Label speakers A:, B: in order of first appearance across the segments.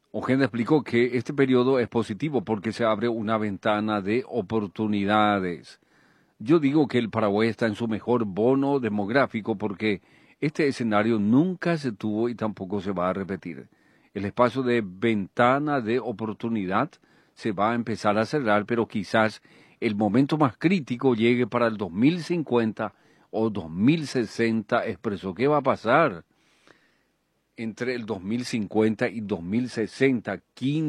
A: Ojeda explicó que este periodo es positivo porque se abre una ventana de oportunidades. Yo digo que el Paraguay está en su mejor bono demográfico porque este escenario nunca se tuvo y tampoco se va a repetir. El espacio de ventana de oportunidad se va a empezar a cerrar, pero quizás el momento más crítico llegue para el 2050 o 2060, expresó. ¿Qué va a pasar entre el 2050 y 2060?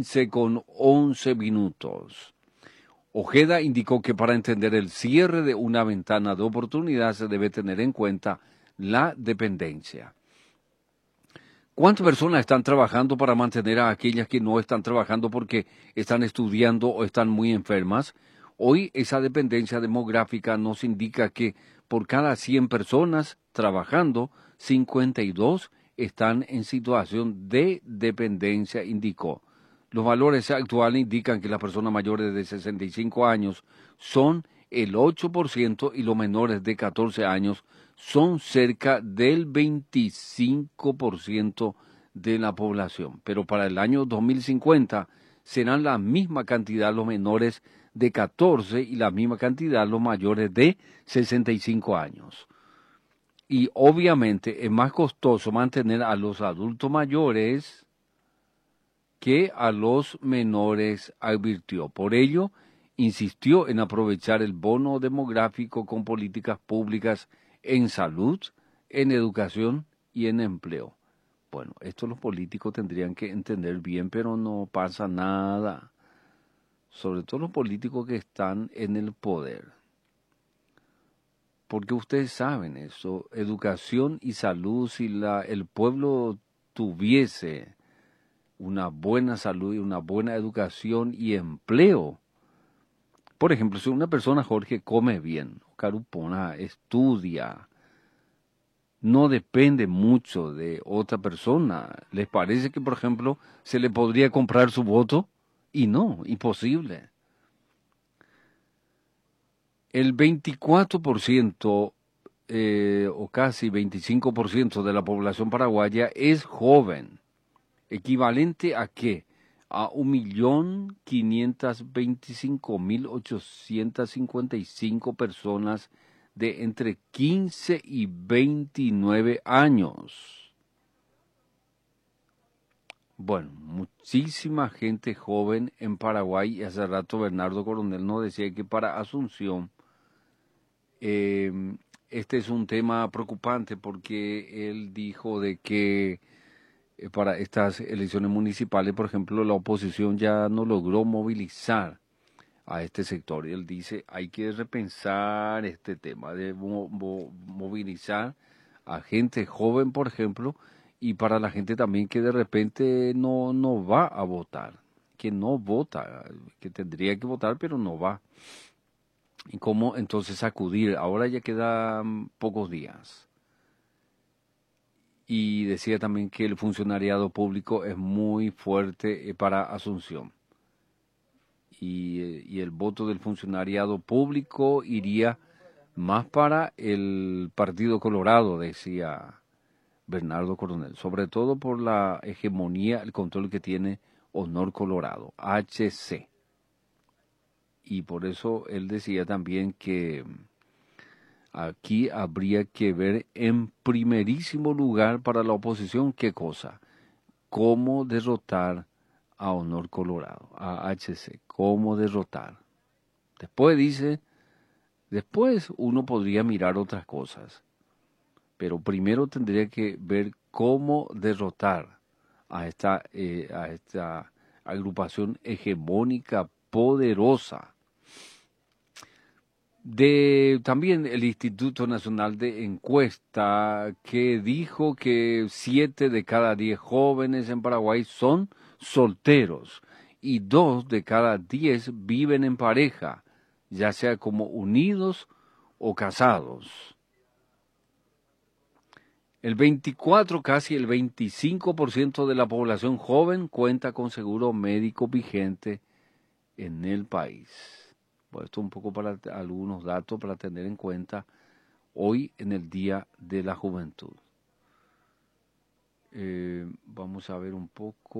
A: 15:11. Ojeda indicó que para entender el cierre de una ventana de oportunidad se debe tener en cuenta la dependencia. ¿Cuántas personas están trabajando para mantener a aquellas que no están trabajando porque están estudiando o están muy enfermas? Hoy esa dependencia demográfica nos indica que por cada 100 personas trabajando, 52 están en situación de dependencia, indicó. Los valores actuales indican que las personas mayores de 65 años son el 8% y los menores de 14 años son cerca del 25% de la población. Pero para el año 2050 serán la misma cantidad los menores de 14 y la misma cantidad los mayores de 65 años. Y obviamente es más costoso mantener a los adultos mayores que a los menores, advirtió. Por ello, insistió en aprovechar el bono demográfico con políticas públicas en salud, en educación y en empleo. Bueno, esto los políticos tendrían que entender bien, pero no pasa nada. Sobre todo los políticos que están en el poder. Porque ustedes saben eso, educación y salud, si el pueblo tuviese una buena salud y una buena educación y empleo. Por ejemplo, si una persona, Jorge, come bien, carupona, estudia, no depende mucho de otra persona. ¿Les parece que, por ejemplo, se le podría comprar su voto? Y no, imposible. El 24% o casi 25% de la población paraguaya es joven. ¿Equivalente a qué? A 1.525.855 personas de entre 15 y 29 años. Bueno, muchísima gente joven en Paraguay, y hace rato Bernardo Coronel nos decía que para Asunción este es un tema preocupante porque él dijo de que para estas elecciones municipales, por ejemplo, la oposición ya no logró movilizar a este sector. Y él dice, hay que repensar este tema de movilizar a gente joven, por ejemplo, y para la gente también que de repente no va a votar, que no vota, que tendría que votar, pero no va. ¿Y cómo entonces acudir? Ahora ya quedan pocos días. Y decía también que el funcionariado público es muy fuerte para Asunción. Y el voto del funcionariado público iría más para el Partido Colorado, decía Bernardo Coronel, sobre todo por la hegemonía, el control que tiene Honor Colorado, HC. Y por eso él decía también que aquí habría que ver en primerísimo lugar para la oposición qué cosa, cómo derrotar a Honor Colorado, a HC, cómo derrotar. Después dice, después uno podría mirar otras cosas, pero primero tendría que ver cómo derrotar a esta agrupación hegemónica poderosa. También el Instituto Nacional de Encuesta, que dijo que 7 de cada 10 jóvenes en Paraguay son solteros y 2 de cada 10 viven en pareja, ya sea como unidos o casados. El 24, casi el 25% de la población joven cuenta con seguro médico vigente en el país. Bueno, esto un poco para algunos datos para tener en cuenta hoy en el Día de la Juventud. Vamos a ver un poco.